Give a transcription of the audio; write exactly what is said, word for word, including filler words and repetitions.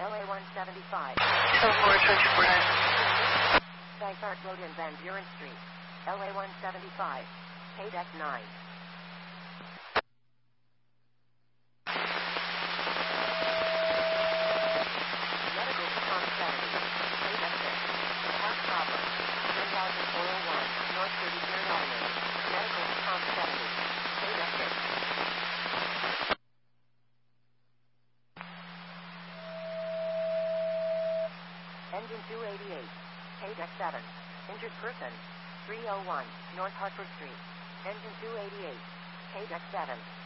L A one seventy-five. So four twenty-four. Dysart Road in Van Buren Street. L A one seventy-five. K D E C nine. Medical to Tom seventy. K D E C six. Park Papa. ten thousand four oh one. North thirty-third Avenue. Medical to Tom seventy. K D E C six. Engine two eighty-eight. K D E C seven. Injured person. three oh one. North Hartford Street. Engine two eighty-eight. K D E C seven.